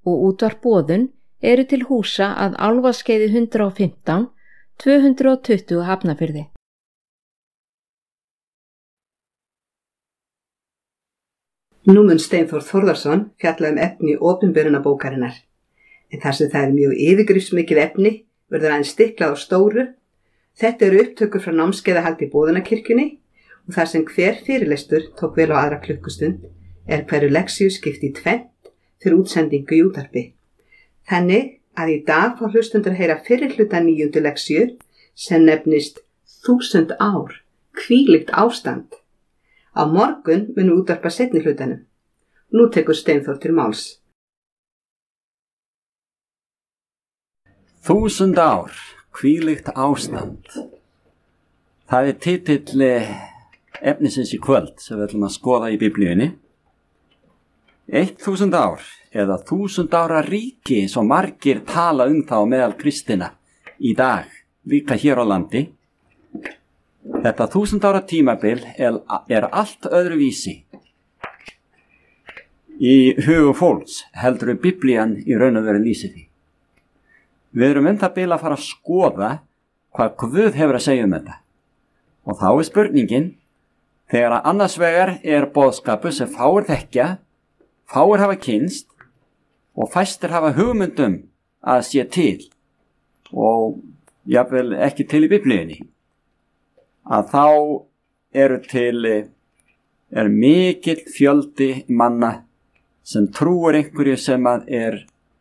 og útvarp Boðun eru til húsa að Álfaskeiði 115, 220 Hafnarfirði. Nú mun Steinþór Þórðarson fjalla efni opinberunarbókarinnar, en þar sem það er mjög yfirgripsmikið efni verður aðeins stiklað á stóru. Þetta eru upptökur frá námskeiðahaldi í Boðunarkirkjunni og þar sem hver fyrirlestur tók vel á aðra klukkustund hverju leksíu skipt í tvennt fyrir útsendingu í útvarpi. Þannig að í dag fá hlustundur að heyra fyrri hluta 9. leksíu sem nefnist 1000 ár, hvílíkt ástand. Á morgun munu útvarpa seinni hlutanum. Nú tekur Steinþór til máls. 1000 ár, hvílíkt ástand. Það er titill efnisins í kvöld sem við ætlum að skoða í Biblíunni. 1000 ár eða 1000 ára ríki eins og margir tala þá meðal kristina í dag, líka hér á landi. Þetta 1000 ára tímabil er allt öðruvísi í hugum fólks heldur Biblían í raun og veru lýsir því. Við erum það bil að fara að skoða hvað Guð hefur að segja þetta. Og þá er spurningin, þegar að annars vegar er boðskapur sem fáir þekkja, fáir hafa kynnst og fæstir hafa hugmyndum að sé til og jafnvel ekki til í Biblíunni, að þá er mikill fjöldi manna sem trúir einhverju sem að er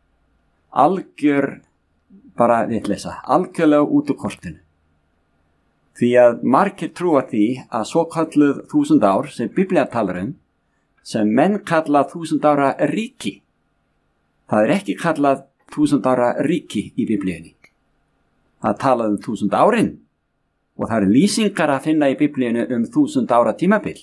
algjör bara vitleysa, algjörlega út úr kortinu. Því að margir trúa því að svo kalluð 1000 ár sem Biblía talar sem menn kalla 1000 ára ríki. Það er ekki kallað 1000 ára ríki í Biblíunni. Það talað 1000 árin og það eru lýsingar að finna í Biblíunni 1000 ára tímabil.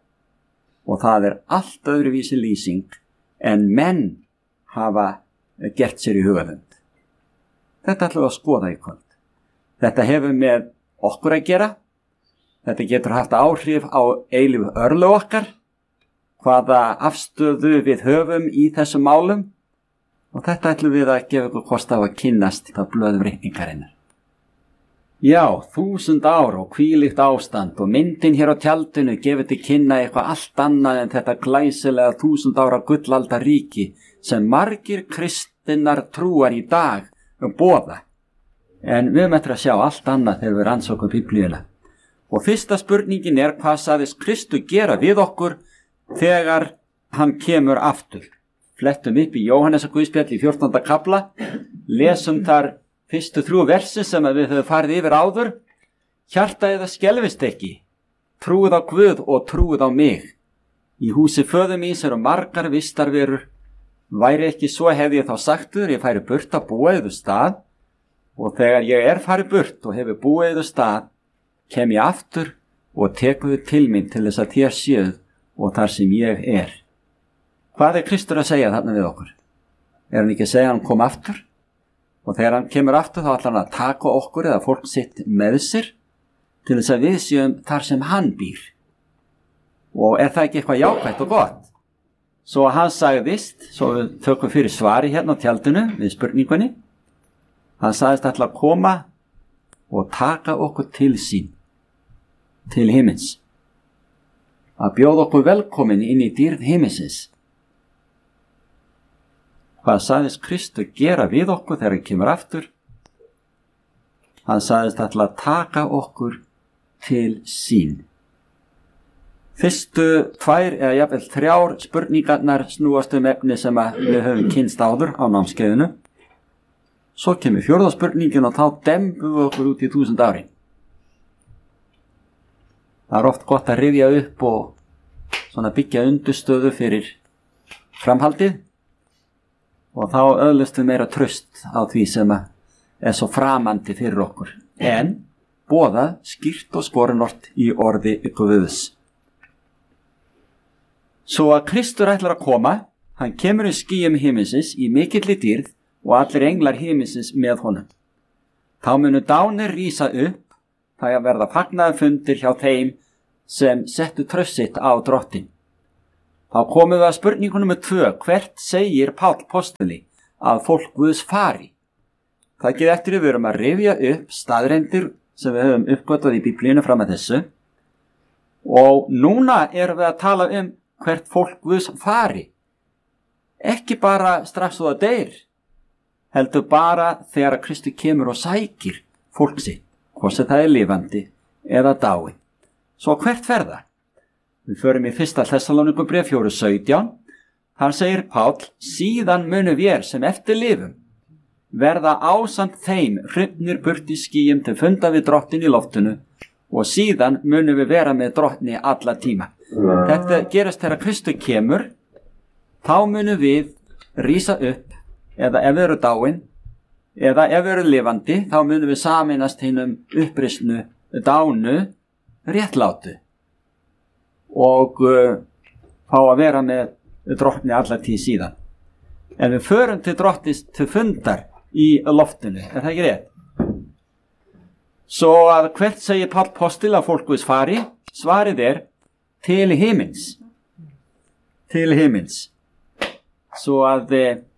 Og það er allt öðruvísi lýsing en menn hafa gert sér í hugaðund. Þetta ætlum við að skoða í kvöld. Þetta hefur með okkur að gera. Þetta getur haft áhrif á eilífu örlög okkar, hvaða afstöðu við höfum í þessum málum, og þetta ætlum við að gefa ykkur kost á að kynnast á blöðum reikningarinnar. Já, 1000 ár og hvílíkt ástand og myndin hér á tjaldinu gefur til kynna eitthvað allt annað en þetta glæsilega 1000 ára gullalda ríki sem margir kristinnar trúar í dag boða. En við möttum að sjá allt annað þegar við rannsókum Biblíuna. Og fyrsta spurningin er, hvað sagðist Kristur gera við okkur þegar hann kemur aftur? Flettum upp í Jóhannesar Guðspjall í 14. kafla, lesum þar fyrstu 3 versi sem við höfum farið yfir áður. Hjarta eða skelfist ekki, trúið á Guð og trúið á mig. Í húsi föður míns eru margar vistarverur. Væri ekki svo hefði ég þá sagtur, ég færi burt að búa yður stað, og þegar ég farið burt og hefur búið yður stað, kem ég aftur og tekuðu til mín til þess að þér séuð og þar sem ég er. Hvað er Kristur að segja þarna við okkur? Er hann ekki að segja að hann kom aftur? Og þegar hann kemur aftur þá ætlar hann að taka okkur eða fólk sitt með sér til þess að við séum þar sem hann býr. Og er það ekki eitthvað jákvætt og gott? Svo hann sagðist, svo við tökum fyrir svari hérna á tjaldinu við spurningunni, hann sagðist ætla að koma og taka okkur til sín, til himins. Að bjóða okkur velkomin inn í dýrð himinsins. Hvað sagðist Kristur gera við okkur þegar hann kemur aftur? Hann sagðist ætla að taka okkur til sín. Fyrstu 2 eða jafnvel 3 spurningarnar snúast efni sem við höfum kynnst áður á námskeiðinu. Svo kemur 4. spurningin og þá dembum við okkur út í 1000 árin. Það er oft gott að rifja upp og svona byggja undirstöðu fyrir framhaldið og þá öðlust við meira traust á því sem er svo framandi fyrir okkur. En boðað skýrt og skorinort í orði Guðs. Svo að Kristur ætlar að koma, hann kemur í skýjum himinsins í mikilli dýrð og allir englar himinsins með honum. Þá munu dánir rísa upp, það að verða fagnaðarfundir hjá þeim sem settu traust sitt á Drottin. Þá komum við að spurningu númer 2. Hvert segir Páll postuli að fólk Guðs fari? Það getur eftir við erum að rifja upp staðreyndir sem við höfum uppgötvað í Biblíunni fram að þessu. Og núna erum við að tala hvert fólk Guðs fari. Ekki bara strax og það deyr, heldur bara þegar Kristi kemur og sækir fólk sitt, hvort sem það er lifandi eða dáið. Svo hvert fer það? Við förum í 1. Þessalónikubréf 4:17. Hann segir Páll, síðan munum vér sem eftir lifum verða ásamt þeim hrifnir burt í skýjum til funda við drottin í loftinu og síðan munum við vera með drottni alla tíma. Þetta gerast þegar Kristur kemur, þá munum við rísa upp, eða ef við eru dáin, eða ef við eru lifandi, þá munum við sameinast hinum upprisnu, dánu, réttlátu og fá að vera með drottni alla tíð síðan. En við förum til drottins til fundar í loftinu, er það ekki rétt? Svo að hvert segir Páll postil að fólk Guðs fari? Svarið er til himins. Til himins. Svo að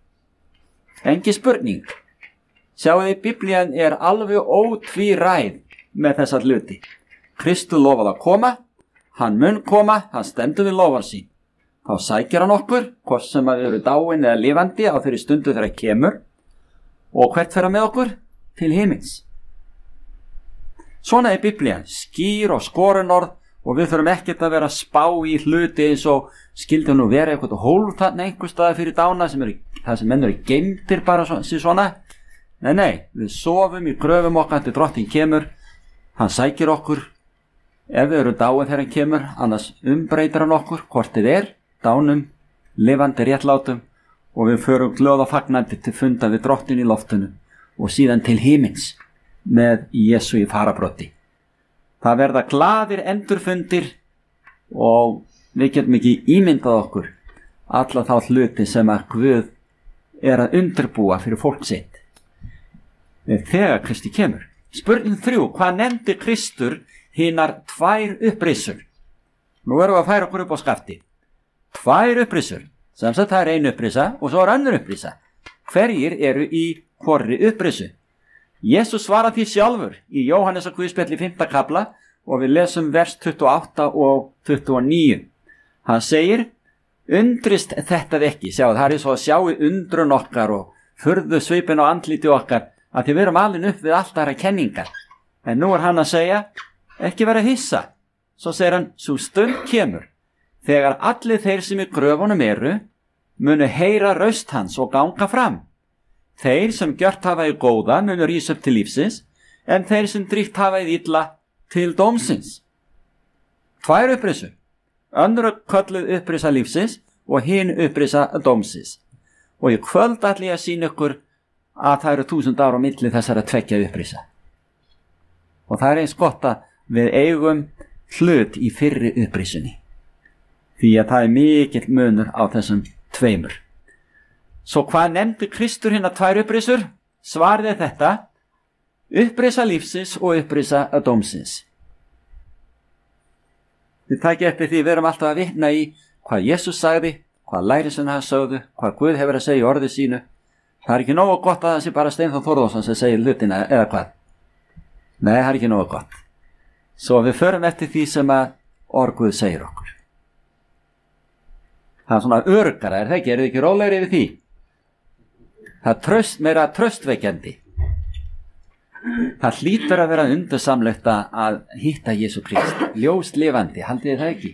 engi spurning. Sjáuði, Biblían er alveg ótvíræð með þessa hluti. Kristur lofaði að koma, hann mun koma, hann stendur við lofan sín. Þá sækir hann okkur, hvort sem að við eru dáin eða lifandi á þeirri stundu þegar hann kemur. Og hvert fer hann með okkur? Til himins. Svona er Biblían, skýr og skorunorð og við þurfum ekkert að vera að spá í hluti eins og skildi nú vera eitthvað hólf þarna einhver staði fyrir dána það sem menn eru geymdir bara svona. Nei, við sofum í gröfum okkar til drottin kemur, hann sækir okkur, ef við eru dáið þegar hann kemur, annars umbreytir hann okkur, hvort þið er, dánum, lifandi réttlátum og við förum glöð og fagnandi til funda við drottin í loftinu og síðan til himins með Jesú í farabrotti. Það verða glaðir endurfundir og við getum ekki ímyndað okkur alla þá hluti sem að Guð er að undirbúa fyrir fólk sitt þegar Kristi kemur. Spurning 3. Hvað nefndi Kristur hinar 2 upprisur? Nú erum við að færa okkur upp á skafti. 2 upprisur, sem sagt það er 1 upprisa og svo er önnur upprisa. Hverjir eru í hvorri upprisu? Jesús svarar því sjálfur í Jóhannesar Guðspjalli 5. kafla og við lesum vers 28 og 29. Hann segir, undrist þetta ekki. Sjáu, það er svo að sjá í undrun okkar og furðu svipin á andliti okkar að því við erum alin upp við allt aðra kenningar. En nú er hann að segja, ekki vera hissa. Svo segir hann, svo stund kemur, þegar allir þeir sem í gröfunum eru, munu heyra raust hans og ganga fram. Þeir sem gjört hafa í góða munu rísa upp til lífsins, en þeir sem dríft hafa í illa til dómsins. 2 upprisur, önnur kölluð upprisa lífsins og hinn upprisa dómsins. Og í kvöld ætla ég að sýna ykkur að það eru 1000 ára á milli þessara 2 upprisa. Og það er eins gott að við eigum hlut í fyrri upprisunni, því að það er mikill munur á þessum 2. Svo hvað nefndi Kristur hérna 2 upprisur? Svarið er þetta, upprisa lífsins og upprisa dómsins. Þið takið eftir því við erum alltaf að vitna í hvað Jesús sagði, hvað lærisveinar sögðu, hvað Guð hefur að segja í orði sínu. Það er ekki nógu gott að það sé bara Steinþór Þórðarsson sem segir hlutina eða hvað. Nei, það er ekki nógu gott. Svo við förum eftir því sem að orð Guð segir okkur. Það er svona öruggara, er það ekki? Er þið ekki rólegri yfir því? Það er meira traustvekjandi. Það hlýtur að vera undursamlegt að hitta Jesú Krist, ljóst lifandi, haldið þið það ekki?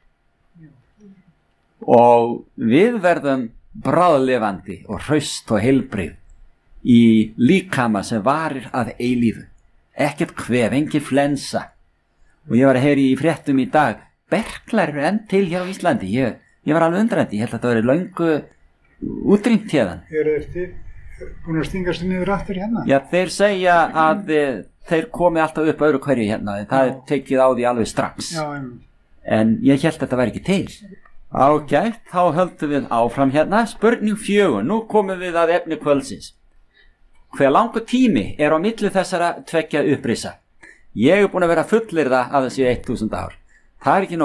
Og við verðum bráðlifandi og hraust og heilbrigð í líkama sem varir að eilífu. Ekkert kvef, engin flensa. Og ég var að heyra í fréttum í dag, berklar eru enn til hér á Íslandi. Ég var alveg undrandi, ég held að þetta verið löngu útrýmt hérðan. Eru þið búin að stinga sér niður aftur hérna? Já, þeir segja að þeir komi alltaf upp öðru hverju hérna. Það er tekið á því alveg strax. Já, en ég held að þetta væri ekki til. Ágætt, þá höldum við áfram hérna. Spurning 4, nú komum við að efni kvöldsins. Hver langur tími er á milli þessara 2 upprisa? Ég er búin að vera fullyrða að þessi 1000 ár. Það er ekki nógu gott.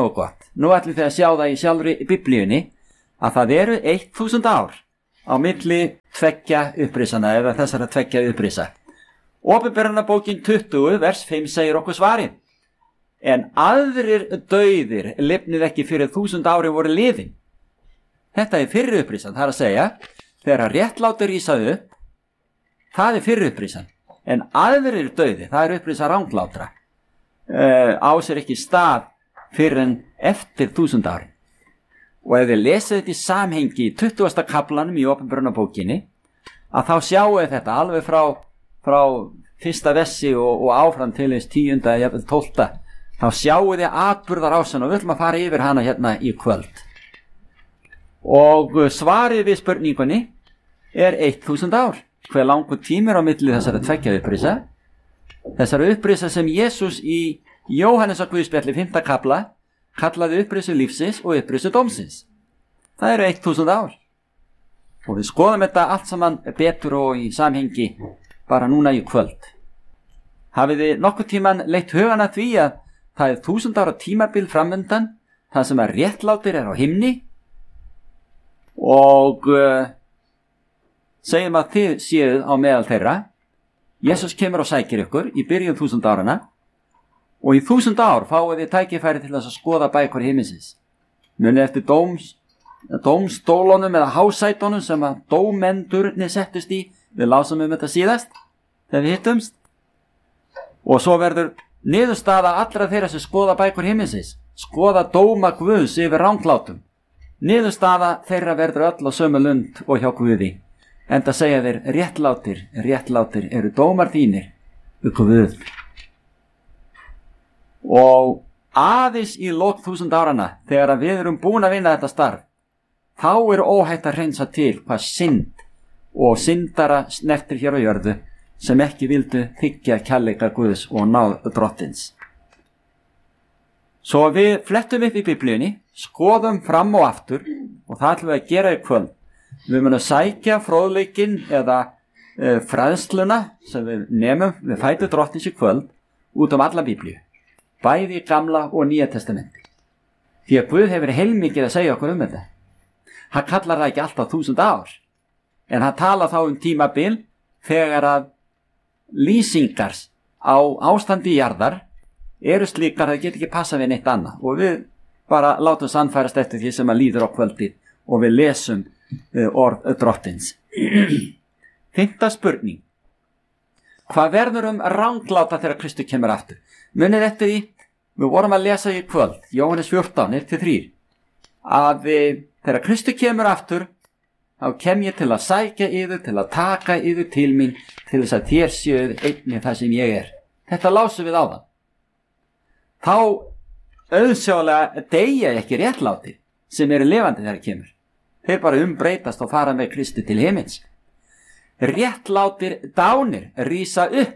nú ætlum þið að sjá það í sjálfri biblíunni að það eru 1000 ár á milli tveggja upprisana eða þessara tveggja upprisa. Opinberunarbókin 20 vers 5 segir okkur svarið. En aðrir dauðir lifnuðu ekki fyrir 1000 ári voru liðin. Þetta er fyrri upprisan, það er að segja, þegar réttlátur rísaðu upp, það er fyrri upprisan. En aðrir dauðir, það er upprisa ranglátra, á sér ekki stað fyrir en eftir 1000 ári. Og ef þið lesið þetta í samhengi í 20. kaflanum í opinberunarbókinni, að þá sjáu þetta alveg frá fyrsta versi og áfram til þess 10. eða 12. Þá sjáu þið atburðarásin og við ætlum að fara yfir hana hérna í kvöld. Og svarið við spurningunni er 1000 ár. Hver langur tímur á milli þessara tveggja upprisa? Þessara upprisa sem Jesús í Jóhannesar Guðspjalli 5. kafla kallaði upprisu lífsins og upprisu dómsins. Það eru 1000 ár. Og við skoðum þetta allt saman betur og í samhengi bara núna í kvöld. Hafið þið nokkuð tíman leitt hugana því að það er 1000 ára tímabil framundan, það sem að réttlátir er á himni og segjum að þið séuð á meðal þeirra. Jesús kemur og sækir ykkur í byrjun 1000 árana og í 1000 ár fáið þið tækifæri til þess að skoða bækur himinsins. Munið eftir dómstólunum eða hásætunum sem að dómendurnir settust í. Við lásum þetta síðast þegar við hittumst. Og svo verður niðurstaða allra þeirra sem skoða bækur himinsins, skoða dóma Guðs yfir ranglátum. Niðurstaða þeirra verður öll á sömu lund og hjá Guði. Enda segja þeir réttlátir eru dómar þínir, Guð. Og aðeins í lok 1000 árana, þegar við erum búin að vinna þetta starf, þá er óhætt að hreinsa til hvað synd og syndara snertir hér á jörðu sem ekki vildu þiggja kærleika Guðs og náð drottins. Svo við flettum upp í biblíunni, skoðum fram og aftur og það ætlum við að gera í kvöld. Við munum sækja fróðleikinn eða fræðsluna sem við nemum við fætur drottins í kvöld út alla biblíu, bæði í gamla og nýja testamenti. Því að Guð hefur heilmikið að segja okkur þetta. Hann kallar það ekki alltaf 1000 ár, en hann tala þá tímabil þegar að lýsingar á ástandi jarðar eru slíkar að það get ekki passa við neitt annað og við bara látum sannfærast eftir því sem að líður á kvöldið og við lesum orð drottins. 5. spurning. Hvað verður rangláta þegar Kristur kemur aftur? Munið eftir því, við vorum að lesa í kvöld, Jóhannes 14, 1-3, að þegar Kristur kemur aftur, þá kem ég til að sækja yður, til að taka yður til mín, til þess að þér séuð einnig það sem ég er. Þetta lásum við áðan. Þá auðsjálega deyja ekki réttlátir sem eru lifandi þegar kemur. Þeir bara umbreytast og fara með Kristi til himins. Réttlátir dánir rísa upp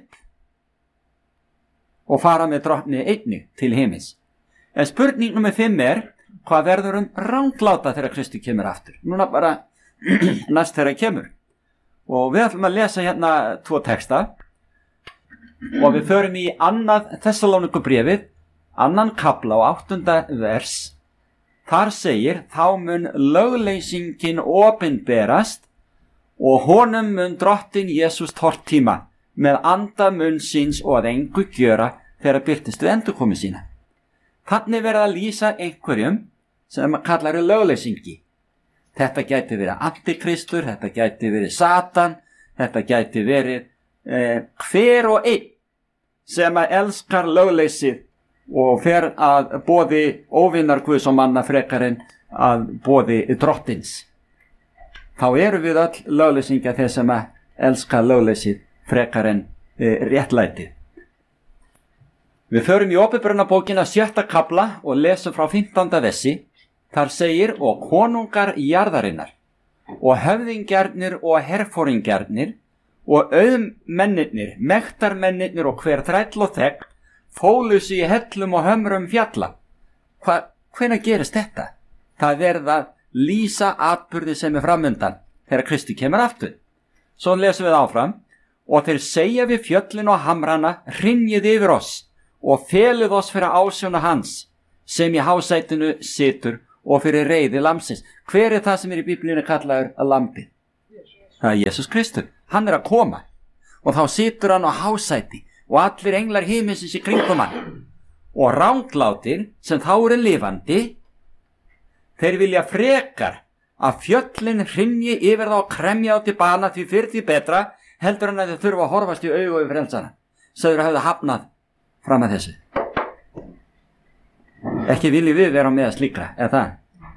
og fara með drottni einnig til himins. En spurning nummer 5 er, hvað verður rangláta þegar Kristi kemur aftur? Núna bara næst þegar kemur. Og við ætlum að lesa hérna 2 texta og við förum í 2. Þessalónikubréfið, 2. kafla og 8. vers. Þar segir, þá mun lögleysingin opinberast og honum mun drottin Jesús tortíma með anda munn síns og að engu gjöra þegar birtist við endurkomu sína. Þannig verða að lýsa einhverjum sem kallar lögleysingi. Þetta gæti verið antikristur, þetta gæti verið Satan, þetta gæti verið hver og einn sem að elskar lögleysið og fer að boði óvinnar Guðs og manna frekarinn að boði drottins. Þá eru við öll lögleysingja þeir sem að elska lögleysið frekarinn réttlætið. Við förum í Opinberunarbókina 7. kafla og lesum frá 15. versi. Þar segir, og konungar jarðarinnar og höfðingjarnir og herforingjarnir og auðmennirnir, mektarmennirnir og hver þræll og þegn fólu sig í hellum og hömrum fjalla. Hvenær gerist þetta? Það verða að lýsa atburði sem er framundan þegar Kristi kemur aftur. Svo lesum við áfram. Og þeir segja við fjöllin og hamrana, hrynjið yfir oss og felið oss fyrir ásjóna hans. sem í hásætinu situr og fyrir reiði lamsins. Hver er það sem í Biblíunni kallaður að lambi? Það er Jesús Kristur. Hann er að koma og þá situr hann á hásæti og allir englar himinsins í kringum hann. Og ranglátir sem þá eru lifandi, þeir vilja frekar að fjöllin hrynji yfir þá og kremja á til bana, því fyrir því betra heldur hann að þau þurfa að horfast í augu yfir frelsara. Söður að hafa hafnað fram að þessu. Ekki viljum við vera með slíkra, eða það?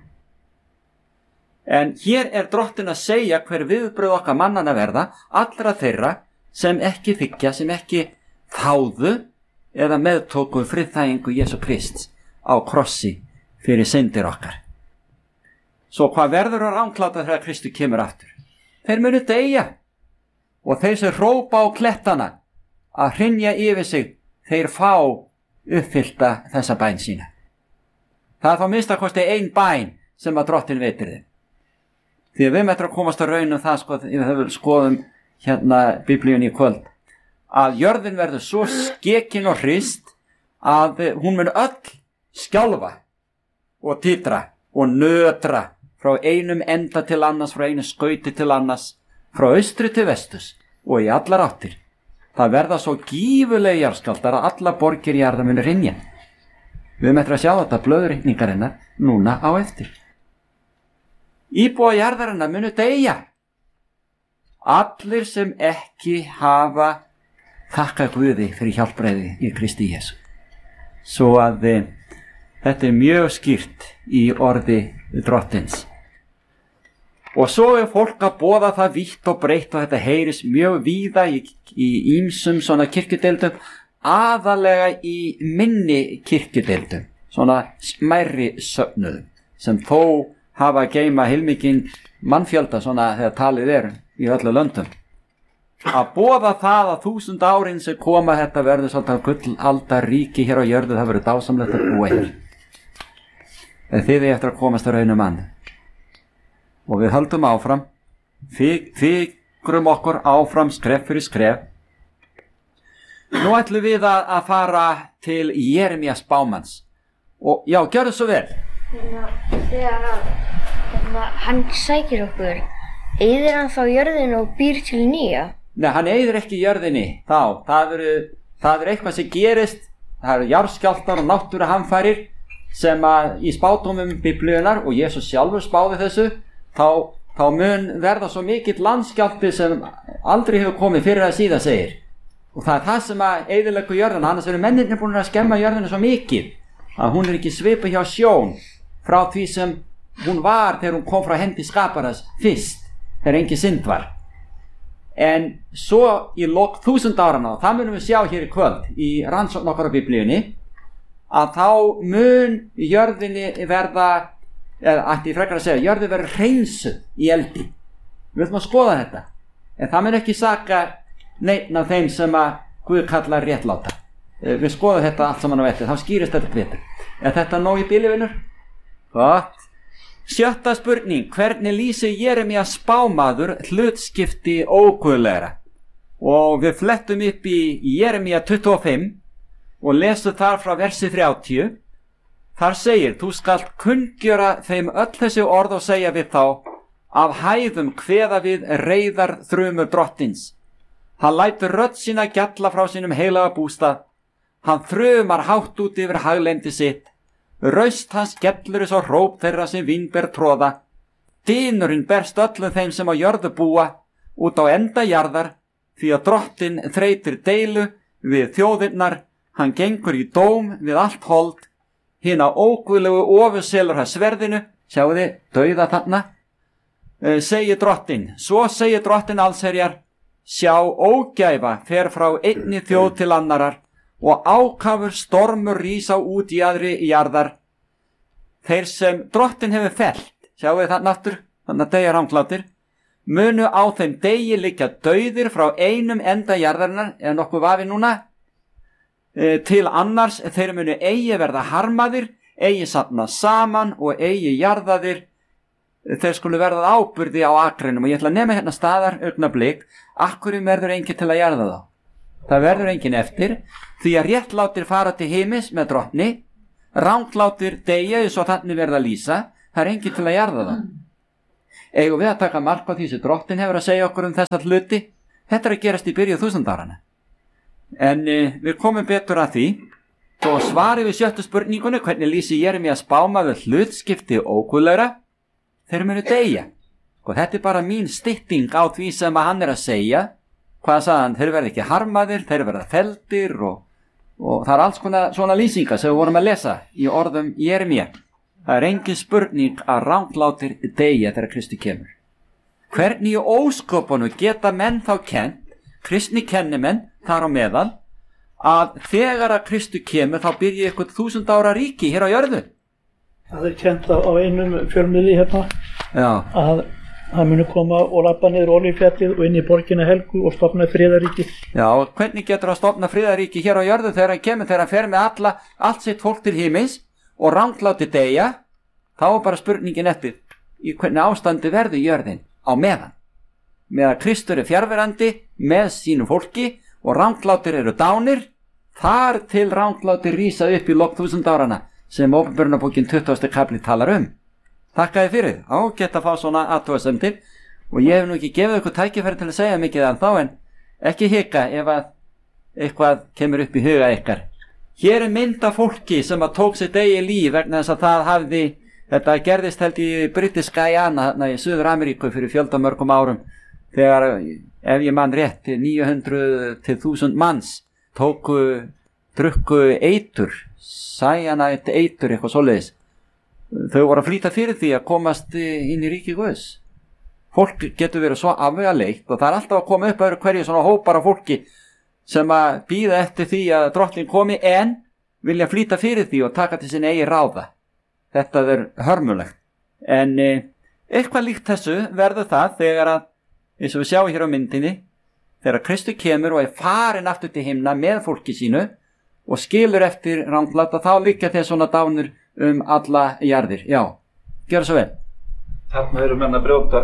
En hér er Drottinn að segja hver viðbrögð okkar mannana verða, allra þeirra sem ekki þykja, sem ekki þáðu eða meðtóku friðþægingu Jesú Krists á krossi fyrir syndir okkar. Svo hvað verður að rangláta þegar Kristu kemur aftur? Þeir munu deyja, og þeir sem hrópa á klettana að hrynja yfir sig, þeir fá uppfyllta þessa bæn sína. Það er þá minnst að kosti ein bæn sem að Drottinn veitir þeim. Því við möttum að komast að raun það, við skoðum hérna Biblíunni í kvöld, að jörðin verður svo skekin og hrist að hún mun öll skjálfa og titra og nötra frá einum enda til annars, frá einu skauti til annars, frá austri til vestus og í allar áttir. Það verða svo gífulegi jarðskjálftar að alla borgir jarða munu hrynja. Við möttum að sjá þetta blöðurreikningarinnar núna á eftir. Íbúa jarðarinnar munu deyja. Allir sem ekki hafa þakkað Guði fyrir hjálpræði í Kristi Jesú. Svo að þetta er mjög skýrt í orði Drottins. Og svo er fólk að boða það vítt og breytt og þetta heyris mjög víða í ýmsum svona kirkjudeildum, aðalega í minni kirkjudeildum, svona smærri söfnuðum, sem þó hafa að geyma heilmikinn mannfjölda svona þegar talið er í öllu löndum. Að boða það að 1000 árin sem koma þetta verður svolítið gullalda ríki hér á jörðu, það verður dásamlegt að búa hér. En þið er eftir að komast að raunum mann. Og við höldum áfram, fikrum okkur áfram skref fyrir skref. Nú ætlum við að fara til Jeremías spámanns. Og já, gjörðu svo vel. Þegar hann sækir okkur, eyðir hann þá jörðinu og býr til nýja? Nei, hann eyðir ekki jörðinni þá. Það er eitthvað sem gerist, það eru jarðskjálftar og náttúruhamfarir sem að í spádómum Biblíunnar, og Jesús sjálfur spáði þessu, þá mun verða svo mikill landskjálfti sem aldrei hefur komið fyrir að síðan segir. Og það er það sem að eyðileggur jörðina, annars eru mennirnir búin að skemma jörðina svo mikið að hún er ekki svipuð hjá sjón frá því sem hún var þegar hún kom frá hendi skaparas fyrst, þegar engin synd var. En svo í lok 1000 áranna, og það munum við sjá hér í kvöld í rannsókn okkar á Biblíunni, að þá mun jörðinni verða, eða ætti ég frekar að segja, jörðin verður hreinsuð í eldi. Við ætlum að skoða þetta, en það mun ekki saka neinn af þeim sem að Guð kallar réttláta. Við skoðum þetta allt saman á eftir, þá skýrist þetta betur. Er þetta nóg í bili, vinur? Gott. 7. spurning, hvernig lýsir Jeremías spámaður hlutskipti óguðlegra? Og við flettum upp í Jeremía 25 og lesum þar frá versi 30. Þar segir, þú skalt kunngjöra þeim öll þessi orð og segja við þá, af hæðum kveða við reiðar þrumur Drottins. Hann lætur rödd sína gjalla frá sínum heilaga bústað. Hann þrumar hátt út yfir haglendi sitt. Raust hans skellur svo hróp þeirra sem vínber tróða. Dynurinn berst öllum þeim sem á jörðu búa, út á enda jarðar, því að Drottinn þreytir deilu við þjóðirnar, hann gengur í dóm við allt hold, hina óguðlegu ofurselur að sverðinu, sjáu þið, dauða þarna, segir Drottinn, svo segir Drottinn allsherjar, sjá ógæfa fer frá einni þjóð til annarar, og ákafur stormur rísa út í aðri jarðar. Þeir sem Drottinn hefur fellt, sjáu þið þarna aftur, þannig að deyja ranglátir, munu á þeim degi liggja dauðir frá einum enda jarðarinnar, eða nokkuð vafi núna, til annars þeir munu eigi verða harmaðir, eigi safna saman og eigi jarðaðir, þeir skulu verða áburði á akrinum. Og ég ætla að nema hérna staðar augnablik, akkurum verður enginn til að jarða þá. Það verður enginn eftir, því að réttlátir fara til heimis með Drottni, ranglátir deyja eins og þannig verða að lýsa, það er enginn til að jarða það. Eigum við að taka mark á því sem Drottinn hefur að segja okkur þessa hluti? Þetta er að gerast í byrju 1000 árana. En við komum betur að því. Svo svarið við 7. spurningunni, hvernig lýsi Jeremía spámaður hlutskipti óguðlegra? Þeir munu deyja. Þetta er bara mín stytting á því sem að hann er að segja. Hvað sagði hann? Þeir verða ekki harmaðir, þeir verða felldir og það er alls konar svona lýsingar sem við vorum að lesa í orðum Jeremía. Það er engin spurning að ranglátir deyja þegar Kristi kemur. Hvernig í ósköpunum geta menn þá kennt, kristni kennimenn þar á meðal, að þegar að Kristi kemur þá byrja eitthvað 1000 ára ríki hér á jörðu? Það er kent á einum fjölmiðli hérna. Já. Að hann muni koma og labba niður Olíufjallið og inn í borgina Helgu og stofna friðaríki. Já, og hvernig getur að stofna friðaríki hér á jörðu þegar hann kemur, þegar hann fer með allt sitt fólk til himins og rangláti deyja? Þá er bara spurningin eftir í hvernig ástandi verður jörðin á meðan. Meðan Kristur er fjarverandi með sínu fólki og ranglátir eru dánir, þar til ranglátir rísa upp í lok 1000 árana sem Åpenbarunarbókin 20. kapli talar Þakkaði fyrir, ágætt að fá svona athugasemdir og ég hef nú ekki gefið ykkur tækifæri til að segja mikið af þá, en ekki hika ef að eitthvað kemur upp í huga ykkar. Hér er mynd af fólki sem að tók sitt eigið líf vegna þess að það hafði, þetta gerðist held í British Guyana þarna í Suður Ameríku fyrir fjöldamörgum árum, þegar, ef ég man rétt, 900 til 1000 manns drukku eitur, cyanide eitur, eitthvað svoleiðis. Þau voru að flýta fyrir því að komast inn í ríki Guðs. Fólk getur verið svo afvegaleitt og það er alltaf að koma upp öðru hverju svona hópar af fólki sem að bíða eftir því að drottning komi en vilja flýta fyrir því og taka til sinni eigi ráða. Þetta er hörmulegt. En eitthvað líkt þessu verður það þegar að, eins og við sjáum hér á myndinni, þegar Kristur kemur og er farin aftur til himna með fólki sínu og skilur eftir rangláta, þá liggja þeir svona dánir alla jarðir. Já, gjör svo vel. Þarna eru menn að brjóta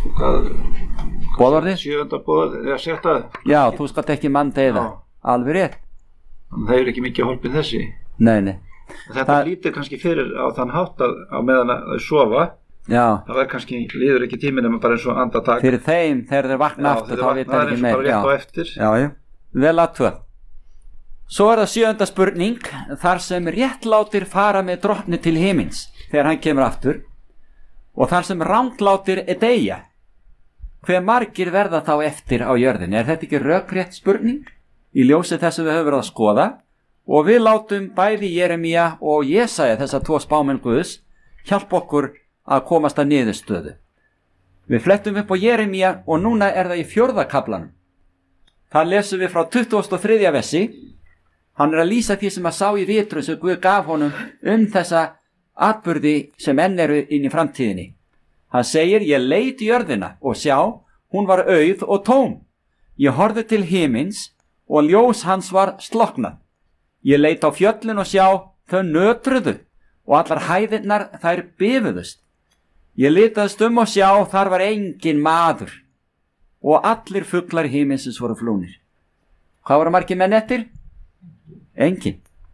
boðorðið? 7. boðorðið, eða 6. Já, þú skalt ekki mann deyða. Alveg rétt. Þannig það er ekki mikið hólpið þessi. Nei. Þetta lítir kannski fyrir á þann hátt að á meðan að sofa. Já. Það var kannski, líður ekki tíminn nema bara eins og andartak. Fyrir þeim, þegar þeir vakna aftur, þá vita ekki meir. Það er bara rétt á eftir. Já. Vel aðtöð. Svo er það 7. spurning, þar sem réttlátir fara með drottni til himins þegar hann kemur aftur og þar sem ranglátir deyja. Hve margir verða þá eftir á jörðinni? Er þetta ekki rökrétt spurning í ljósi þess að við höfum verið að skoða? Og við látum bæði Jeremía og Jesaja, þessa 2 spámenn Guðs, hjálpa okkur að komast að niðurstöðu. Við flettum upp á Jeremía og núna er það í 4. kaflanum. Það lesum við frá 23. versi. Hann er að lýsa því sem að sá í vitrum sem Guð gaf honum þessa atburði sem enn eru inn í framtíðinni. Hann segir, ég leit í jörðina og sjá, hún var auð og tóm. Ég horfði til himins og ljós hans var slokknað. Ég leit á fjöllin og sjá, þau nötruðu og allar hæðirnar þær bifuðust. Ég litaðist og sjá, þar var engin maður og allir fuglar himinsins voru flúnir. Hvað voru margir menn eftir? Engin.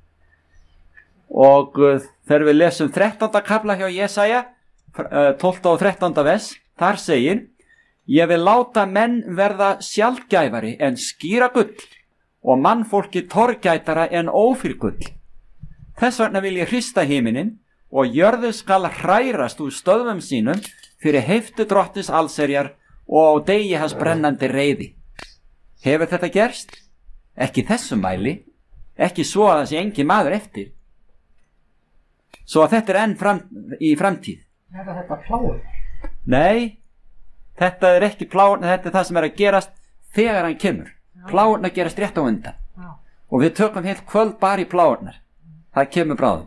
Og þegar við lesum 13. kafla hjá Jesaja, 12. og 13. vers, þar segir, ég vil láta menn verða sjaldgæfari en skýra gull og mannfólki torgætara en ófyr gull. Þess vegna vil ég hrista himinin og jörðu skal hrærast úr stöðvum sínum fyrir heiftu drottins allserjar og á degi hans brennandi reiði. Hefur þetta gerst? Ekki þessu mæli. Ekki svo að það sé engin maður eftir. Svo að þetta er enn í framtíð. Er þetta pláur? Nei, þetta er ekki pláur, þetta er það sem er að gerast þegar hann kemur. Pláurna gerast rétt á undan. Já. Og við tökum heilt kvöld bara í pláurnar. Það kemur bráðum.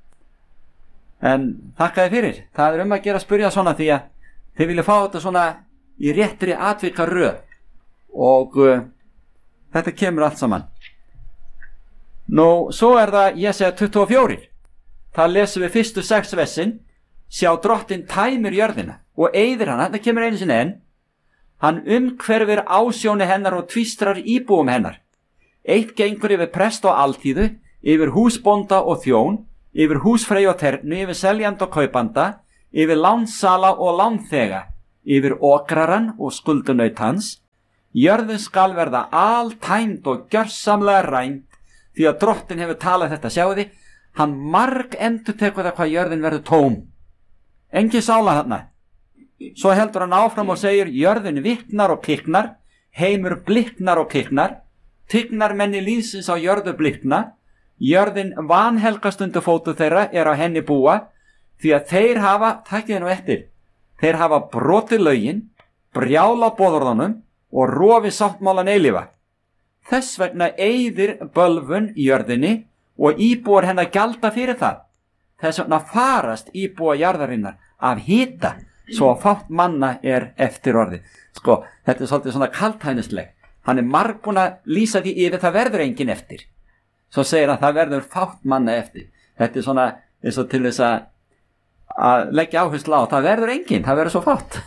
En þakkaði fyrir. Það er að gera að spyrja svona því að þið vilja fá þetta svona í réttri atvika röð. Og þetta kemur allt saman. Nú, svo er það Jesaja 24. Það lesum við fyrstu 6 versin. Sjá drottinn tæmir jörðina og eyðir hana, þetta kemur einu sinni enn. Hann umhverfir ásjóni hennar og tvístrar íbúum hennar. Eitt gengur yfir prest og alþýðu, yfir húsbónda og þjón, yfir húsfrey og ternu, yfir seljanda og kaupanda, yfir lánsala og lánþega, yfir okraran og skuldunaut hans. Jörðin skal verða altæmd og gjörsamlega rænd, því að drottin hefur talað þetta. Sjáu þið, hann marg endurtekur það hvað jörðin verður tóm. Engin sála þarna. Svo heldur hann áfram og segir, jörðin viknar og kiknar, heimur bliknar og kiknar, tignar menni lífsins á jörðu blikna, jörðin vanhelgast undir fótu þeirra á henni búa, því að þeir hafa, takkið nú eftir, þeir hafa brotið lögin, brjála boðorðunum og rofi sáttmálan eilífa. Þess vegna eyðir bölvun jörðinni og íbúar hennar gjalda fyrir það. Þess vegna farast íbúa jarðarinnar af hita, svo að fátt manna eftir orði. Sko, þetta svolítið svona kaltænisleg. Hann margbúin að lýsa því yfir, það verður engin eftir. Svo segir hann, það verður fátt manna eftir. Þetta svona eins og til þess að leggja áherslu á, það verður engin, það verður svo fátt.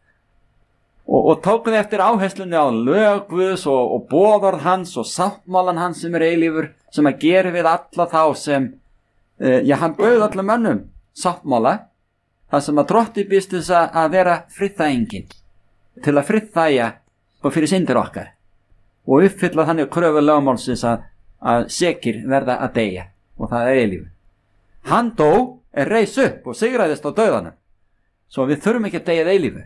Og tókum þið eftir áherslunni á lög Guðs og boðorð hans og sáttmálan hans sem eilífur, sem að gera við alla þá sem, hann bauð öllum mönnum sáttmála, það sem að drotti býst þess að vera friðþægingin, til að friðþægja fyrir syndir okkar og uppfylla þannig kröfu lögmálsins að sekir verða að deyja, og það eilífur. Hann dó, reis upp og sigraðist á dauðanum, svo við þurfum ekki að deyja eilífu.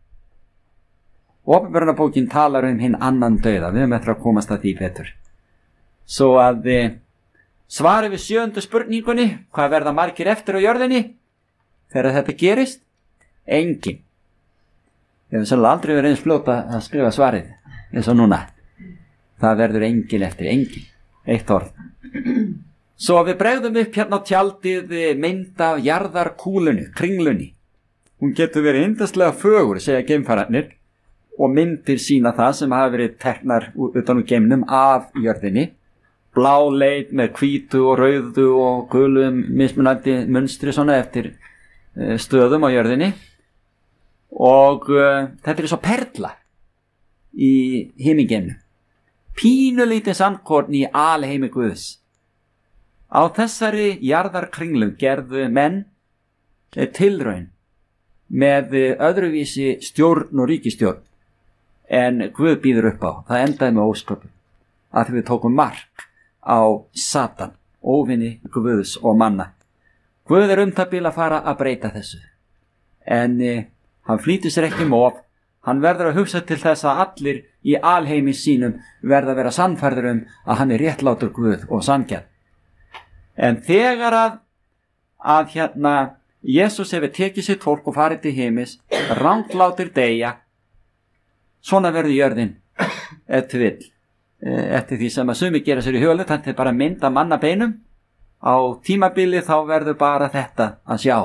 Opinberunarbókin talar hinn annan dauða, við höfum eftir að komast að því betur. Svo að svari við 7. spurningunni, hvað verða margir eftir á jörðinni þegar þetta gerist? Engin. Ég hef sannlega aldrei verið eins fljóta að skrifa svarið eins og núna. Það verður engin eftir, engin. Eitt orð. Svo við bregðum upp hérna á tjaldið mynd af jarðarkúlunni, kringlunni. Hún getur verið yndislega fögur, segja geimfararnir, og myndir sína það sem hafa verið teknar utan úr geimnum af jörðinni. Blá leit með hvítu og rauðu og gulum mismunandi munstri svona eftir stöðum á jörðinni. Og þetta er svo perla í himingeimnum. Pínulítið sandkorn í alheimi Guðs. Á þessari jarðarkringlu gerðu menn tilraun með öðruvísi stjórn og ríkistjórn en Guð býður upp á. Það endaði með ósköpum, að við tókum mark á Satan, óvinni Guðs og manna. Guð það bil að fara að breyta þessu, en hann flýtir sér ekki of. Hann verður að hugsa til þess að allir í alheimi sínum verða að vera sannfærður að hann réttlátur Guð og sanngjarn. En þegar að Jesús hefur tekið sitt fólk og farið til heimis, ranglátir deyja, svona verður jörðin eftir því sem að sumi gera sér í hugalit, þannig að bara mynda manna beinum. Á tímabili þá verður bara þetta að sjá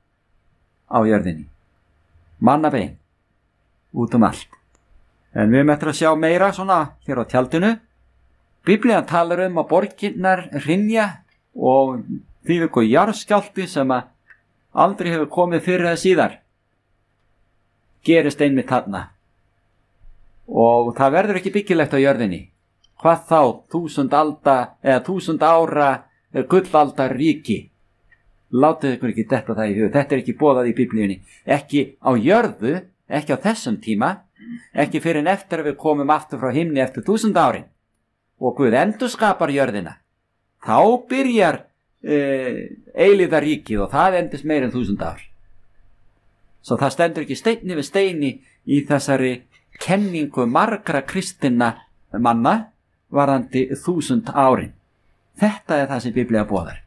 á jörðinni. Manna bein út allt. En við möttum að sjá meira svona hér á tjaldinu. Biblían talar að borgirnar hrynja og því við jarðskjálfti sem að aldrei hefur komið fyrir eða síðar gerist einmitt þarna. Og það verður ekki byggilegt á jörðinni. Hvað þá 1000 alda eða 1000 ára gullaldar ríki. Látið ykkur ekki detta það í hug. Þetta er ekki boðað í Biblíunni. Ekki á jörðu, ekki á þessum tíma, ekki fyrir en eftir að við komum aftur frá himni eftir 1000 árin og Guð endurskapar jörðina. Þá byrjar eilíðaríkið og það endist meir en 1000 ár. Svo það stendur ekki steini við steini í þessari kenningu margra kristinna manna varðandi 1000 árin. Þetta er það sem Biblía boðar.